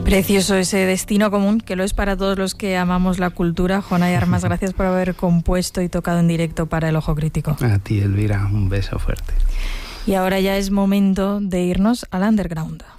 Precioso ese destino común, que lo es para todos los que amamos la cultura. Jonay Armas, gracias por haber compuesto y tocado en directo para El Ojo Crítico. A ti, Elvira, un beso fuerte. Y ahora ya es momento de irnos al underground.